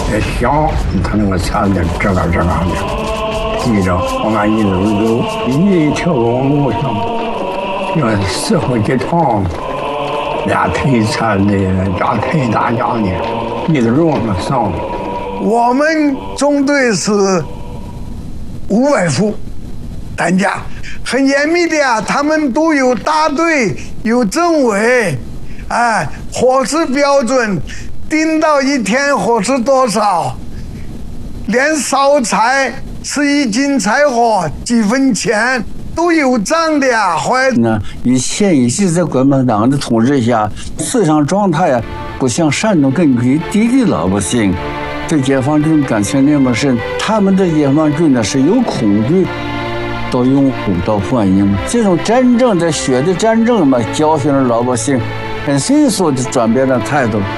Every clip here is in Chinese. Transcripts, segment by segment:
也小，他那个产的这个的，记着我们一路走，一条公路上，要社会结团，俩腿残的，俩腿打架的，一直往上。 我们中队是500副担架，很严密的啊，他们都有大队，有政委，哎，伙食标准，订到一天伙食多少，连烧菜吃1斤柴火几分钱都有账的呀。 那以前一直在国民党的统治下，思想状态啊，不像山东根据地的老百姓对解放军感情那么深，他们对解放军呢是有恐惧到拥护到欢迎，这种真正的血的战争嘛，教训了老百姓很迅速的转变了态度。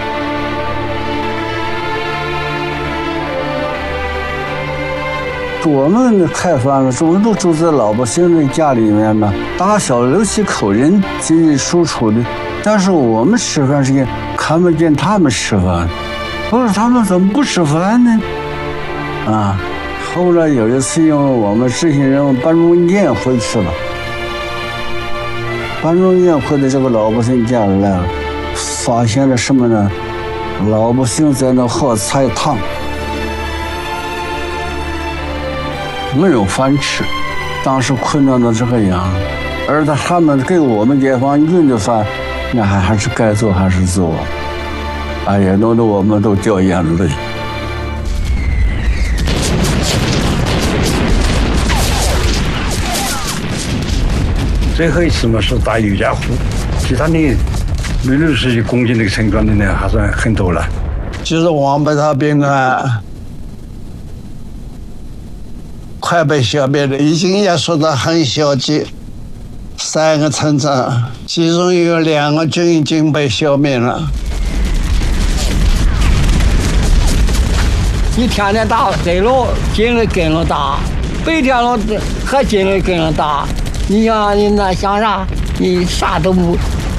我们开饭了，我们都住在老百姓的家里面嘛，大小6、7口人进进出出的，但是我们吃饭时间看不见他们吃饭。我说他们怎么不吃饭呢？啊，后来有一次，因为我们执行任务办中宴会去了，办中宴会的这个老百姓家里来了，发现了什么呢？老百姓在那喝菜汤，没有饭吃，当时困难到这个样，而他们给我们解放军的饭，那还是该做还是做。哎呀，弄得我们都掉眼泪。 最后一次嘛是打尤家湖，其他的60几公斤那个村庄的呢还算很多了。 就是王八塔兵啊，快被消灭了，已经也说得很消极。3个村长，其中有2个军已经被消灭了。 你天天打黑路，精力跟着打；白天了还精力跟着打。你想你那想啥？你啥都不。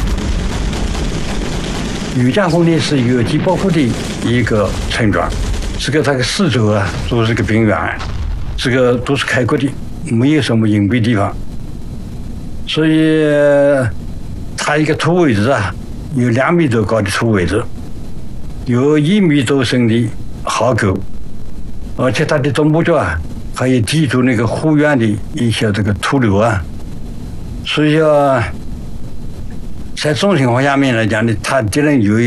尤家湖呢是游击保护的一个村庄，这个它的四周啊都是个平原，这个都是开阔的，没有什么隐蔽地方，所以它一个土围子啊，有2米多高的土围子，有1米多深的壕沟，而且它的东部角啊还有抵住那个湖源的一些这个土流啊，所以说在这种情况下面来讲呢，它敌人有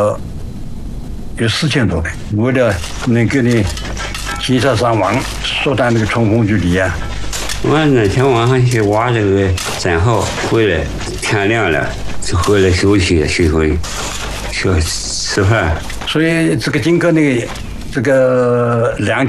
4000多人，为了能够呢减少伤亡，缩短那个冲锋距离啊。 我那天晚上去挖这个战壕回来，天亮了就回来休息去吃饭。 所以这个经过那个这个2